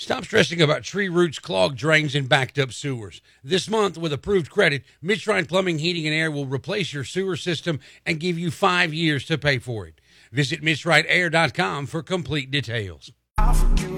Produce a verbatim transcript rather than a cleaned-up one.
Stop stressing about tree roots, clogged drains, and backed up sewers. This month, with approved credit, Midshrine Plumbing, Heating, and Air will replace your sewer system and give you five years to pay for it. Visit Midshrine Air dot com for complete details.